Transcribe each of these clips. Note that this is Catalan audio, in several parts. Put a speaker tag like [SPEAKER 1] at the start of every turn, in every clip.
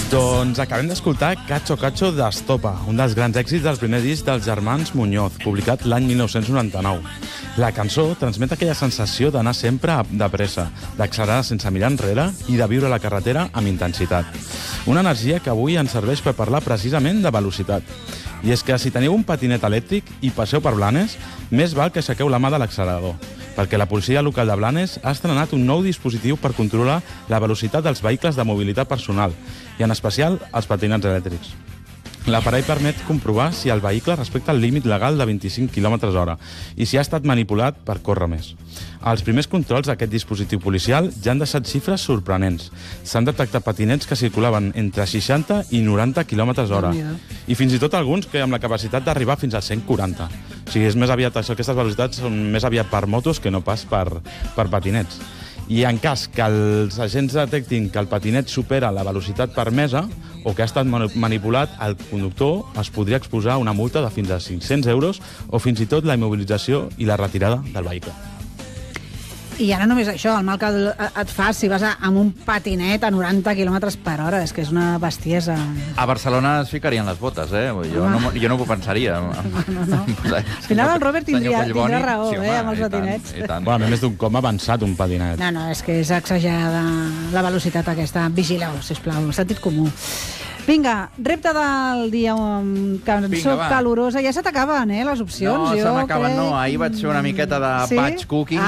[SPEAKER 1] Doncs acabem d'escoltar Cacho Cacho d'Estopa, un dels grans èxits del primer disc dels germans Muñoz, publicat l'any 1999. La cançó transmet aquella sensació d'anar sempre de pressa, d'accelerar sense mirar enrere i de viure la carretera amb intensitat. Una energia que avui ens serveix per parlar precisament de velocitat. I és que si teniu un patinet elèctric i passeu per Blanes, més val que aixequeu la mà de l'accelerador, perquè la policia local de Blanes ha estrenat un nou dispositiu per controlar la velocitat dels vehicles de mobilitat personal, i en especial els patinets elèctrics. L'aparell permet comprovar si el vehicle respecta el límit legal de 25 km/h i si ha estat manipulat per córrer més. Els primers controls d'aquest dispositiu policial ja han deixat xifres sorprenents. S'han detectat patinets que circulaven entre 60 i 90 km/h i fins i tot alguns que amb la capacitat d'arribar fins a 140. O sigui, és més aviat això, aquestes velocitats són més aviat per motos que no pas per patinets. I en cas que els agents detectin que el patinet supera la velocitat permesa o que ha estat manipulat, el conductor es podria exposar a una multa de fins a 500 euros o fins i tot la immobilització i la retirada del vehicle.
[SPEAKER 2] I ara només això, el mal que et fas si vas amb un patinet a 90 km/h, és que és una bestiesa.
[SPEAKER 3] A Barcelona es ficarien les botes, eh? Jo no m'ho pensaria.
[SPEAKER 2] No. Al final el Robert tindrà raó, sí, amb els patinets.
[SPEAKER 1] Bueno, a més d'un com avançat un patinet.
[SPEAKER 2] No, és que és exagerada la velocitat aquesta. Vigileu, sisplau, sentit comú. Vinga, repte del dia, cançó calorosa. Ja se t'acaben, les opcions.
[SPEAKER 3] No, se m'acaben, no. Ahir vaig fer una miqueta de batch cooking,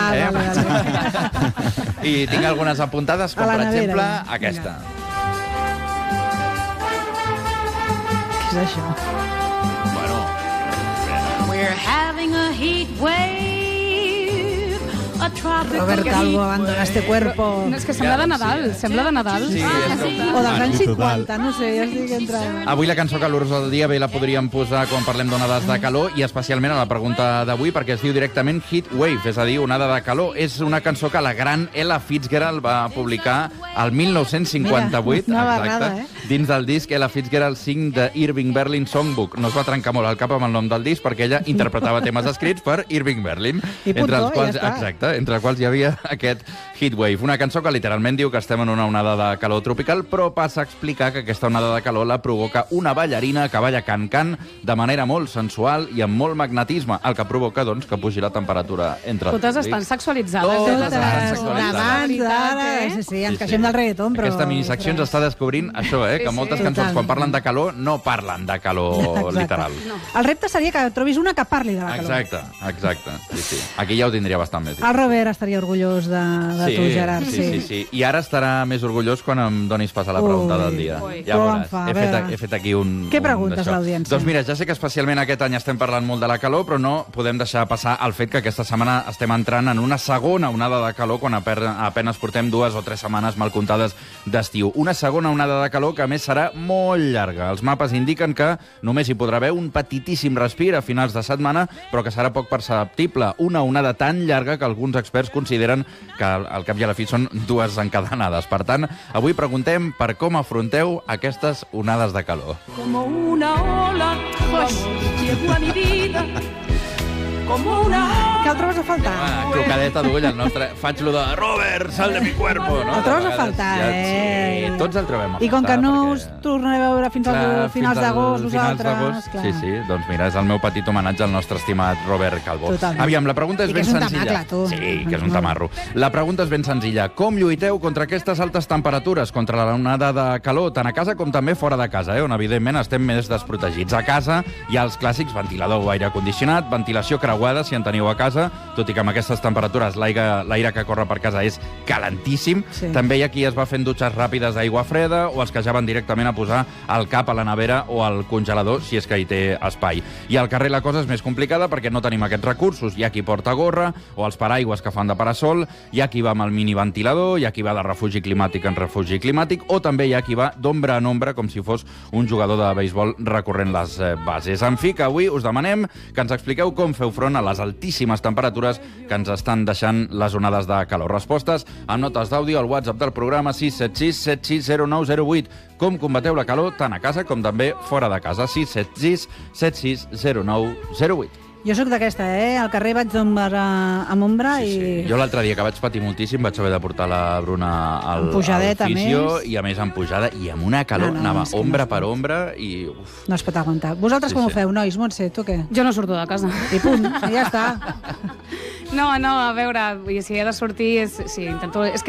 [SPEAKER 3] I tinc algunes apuntades, com per exemple aquesta.
[SPEAKER 2] Què és això?
[SPEAKER 3] Bueno.
[SPEAKER 4] We're having a heat wave.
[SPEAKER 2] Robert Calvo, abandona este cuerpo.
[SPEAKER 5] No, és que sembla de Nadal, sembla de Nadal.
[SPEAKER 3] Sí,
[SPEAKER 2] o dels anys 50, no sé, ja estic entrant.
[SPEAKER 3] Avui la cançó calorosa del dia bé la podríem posar quan parlem d'onades de calor i especialment a la pregunta d'avui perquè es diu directament Heat Wave, és a dir, onada de calor. És una cançó que la gran Ella Fitzgerald va publicar el 1958,
[SPEAKER 2] barrada,
[SPEAKER 3] dins del disc Ella Fitzgerald Sing the Irving Berlin Songbook. No es va trencar molt el cap amb el nom del disc perquè ella interpretava temes escrits per Irving Berlin, entre els quals hi havia aquest Heatwave, una cançó que literalment diu que estem en una onada de calor tropical, però passa a explicar que aquesta onada de calor la provoca una ballarina que balla can-can de manera molt sensual i amb molt magnetisme, el que provoca, doncs, que pugi la temperatura entre
[SPEAKER 5] Totes estan sexualitzades.
[SPEAKER 3] Totes estan sexualitzades.
[SPEAKER 2] Sí, ens queixem del reggaeton, però...
[SPEAKER 3] Aquesta minisecció ens està descobrint això, que moltes cançons, quan parlen de calor, no parlen de calor literal.
[SPEAKER 2] El repte seria que trobis una que parli de la calor.
[SPEAKER 3] Exacte. Sí. Aquí ja ho tindria bastant més.
[SPEAKER 2] El Robert estaria orgullós de tu, Gerard.
[SPEAKER 3] Sí. I ara estarà més orgullós quan em donis pas a la pregunta del dia. Ja veuràs. He fet aquí un...
[SPEAKER 2] Què preguntes a l'audiència?
[SPEAKER 3] Doncs mira, ja sé que especialment aquest any estem parlant molt de la calor, però no podem deixar passar el fet que aquesta setmana estem entrant en una segona onada de calor quan apenas portem 2 o 3 setmanes mal comptades d'estiu. Una segona onada de calor que, a més, serà molt llarga. Els mapes indiquen que només hi podrà haver un petitíssim respir a finals de setmana, però que serà poc perceptible. Una onada tan llarga que alguns experts consideren que al cap i a la fi són 2 encadenades. Per tant, avui preguntem per com afronteu aquestes onades de calor.
[SPEAKER 4] Como una ola, llegó a mi vida. Como una ola.
[SPEAKER 2] Que el trobes a faltar?
[SPEAKER 3] Clocadeta d'ull, el nostre... Faig lo de Robert, sal de mi cuerpo, no?
[SPEAKER 2] El trobes a faltar,
[SPEAKER 3] Sí, tots el trobem a faltar.
[SPEAKER 2] I com que no us tornareu a veure fins al finals d'agost, vosaltres...
[SPEAKER 3] Sí, doncs mira, és el meu petit homenatge al nostre estimat Robert Calvo.
[SPEAKER 2] Totalment.
[SPEAKER 3] Aviam, la pregunta és ben senzilla.
[SPEAKER 2] I que és un tamacle, tu.
[SPEAKER 3] Sí, que és un tamarro. La pregunta és ben senzilla. Com lluiteu contra aquestes altes temperatures, contra la onada de calor, tant a casa com també fora de casa, on evidentment estem més desprotegits. A casa hi ha els clàssics ventilador o aire condicionat, ventilació creuada, si en teniu a casa, tot i que amb aquestes temperatures l'aire que corre per casa és calentíssim.
[SPEAKER 2] Sí.
[SPEAKER 3] També hi ha qui es va fent dutxes ràpides d'aigua freda o els que ja van directament a posar el cap a la nevera o al congelador, si és que hi té espai. I al carrer la cosa és més complicada perquè no tenim aquests recursos. Hi ha qui porta gorra o els paraigües que fan de parasol, hi ha qui va amb el miniventilador, hi ha qui va de refugi climàtic en refugi climàtic o també hi ha qui va d'ombra en ombra com si fos un jugador de béisbol recorrent les bases. En fi, que avui us demanem que ens expliqueu com feu front a les altíssimes temperatures que ens estan deixant les onades de calor. Respostes amb notes d'àudio al WhatsApp del programa 676 760908. Com combateu la calor tant a casa com també fora de casa. 676 760908.
[SPEAKER 2] Jo sóc d'aquesta, Al carrer vaig d'ombra amb ombra i...
[SPEAKER 3] Jo l'altre dia que vaig patir moltíssim vaig haver de portar la Bruna al fisio i a més amb pujada i amb una calor, anava ombra per ombra i... Uf.
[SPEAKER 2] No es pot aguantar. Vosaltres com ho feu, nois? Montse, tu què?
[SPEAKER 5] Jo no surto de casa.
[SPEAKER 2] I punt, i ja està.
[SPEAKER 5] No, a veure, si he de sortir, intento... És